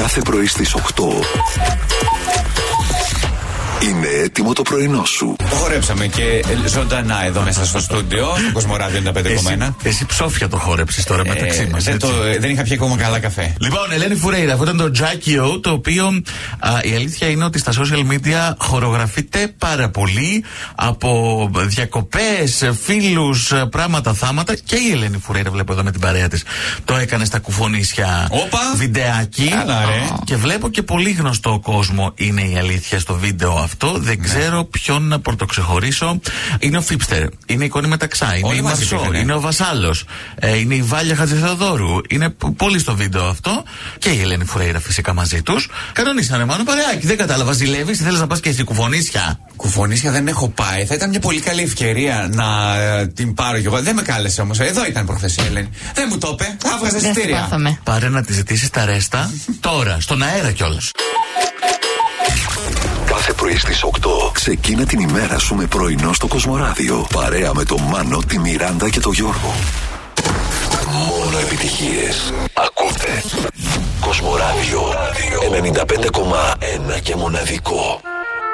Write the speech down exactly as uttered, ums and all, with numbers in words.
Κάθε πρωί στις οκτώ είναι έτοιμο το πρωινό σου. Το χορέψαμε και ζωντανά εδώ μέσα στο στούντιο, στο Κοσμοράδιο ενενήντα πέντε κόμμα ένα. Εσύ, εσύ ψόφια το χόρεψες τώρα μεταξύ μας. Δεν, δεν είχα πια ακόμα καλά καφέ. Λοιπόν, Ελένη Φουρέιρα, αυτό ήταν το Jackie O, το οποίο α, η αλήθεια είναι ότι στα social media χορογραφείται πάρα πολύ από διακοπές, φίλους, πράγματα, θάματα. Και η Ελένη Φουρέιρα, βλέπω εδώ με την παρέα της, το έκανε στα κουφονίσια. Όπα! Βιντεάκι. Καλά, ρε. Και βλέπω και πολύ γνωστό κόσμο είναι η αλήθεια στο βίντεο αυτό. Δεν ναι. ξέρω ποιον να πρωτοξεχωρίσω. Είναι ο Φίπστερ, είναι η Κόνη Μεταξά, είναι η Μαρσό, είναι ο Βασάλος, ε, είναι η Βάλια Χατζηθεοδόρου. Είναι πολύ στο βίντεο αυτό. Και η Ελένη Φουρέιρα φυσικά μαζί τους. Κανονίσανε μάλλον παρεάκι. Δεν κατάλαβα, ζηλεύεις, θέλεις να πας και στη κουφονίσια. Κουφονίσια δεν έχω πάει. Θα ήταν μια πολύ καλή ευκαιρία να ε, την πάρω κι εγώ. Δεν με κάλεσε όμως. Εδώ ήταν προχθές η Ελένη. Δεν μου το είπε. Θα βγάζε εισιτήρια. Πάρε να τη ζητήσεις τα ρέστα τώρα, στον αέρα κιόλας. Κάθε πρωί στις οκτώ ξεκίνα την ημέρα σου με πρωινό στο Κοσμοράδιο. Παρέα με τον Μάνο, τη Μιράντα και τον Γιώργο. Μόνο επιτυχίες. Ακούτε Κοσμοράδιο ενενήντα πέντε κόμμα ένα και μοναδικό.